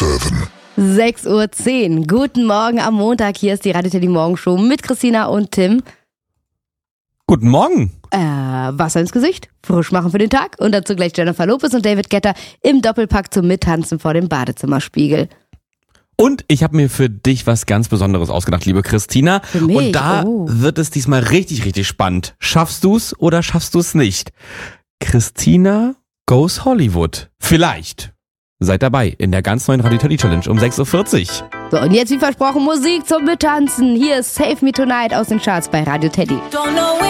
6:10 Uhr. Guten Morgen am Montag. Hier ist die Radio Teddy Morgenshow mit Christina und Tim. Guten Morgen. Wasser ins Gesicht, frisch machen für den Tag und dazu gleich Jennifer Lopez und David Guetta im Doppelpack zum Mittanzen vor dem Badezimmerspiegel. Und ich habe mir für dich was ganz Besonderes ausgedacht, liebe Christina. Für mich? Und da wird es diesmal richtig, richtig spannend. Schaffst du's oder schaffst du's nicht? Christina goes Hollywood. Vielleicht. Seid dabei in der ganz neuen Radio Teddy Challenge um 6:40 Uhr. So, und jetzt wie versprochen Musik zum Mittanzen. Hier ist Save Me Tonight aus den Charts bei Radio Teddy.